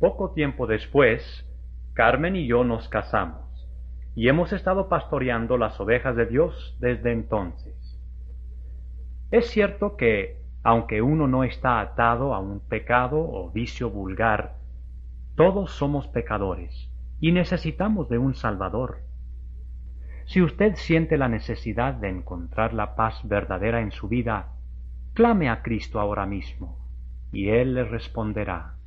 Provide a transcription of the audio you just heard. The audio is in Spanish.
Poco tiempo después, Carmen y yo nos casamos, y hemos estado pastoreando las ovejas de Dios desde entonces. Es cierto que, aunque uno no está atado a un pecado o vicio vulgar, todos somos pecadores y necesitamos de un Salvador. Si usted siente la necesidad de encontrar la paz verdadera en su vida, clame a Cristo ahora mismo, y Él le responderá.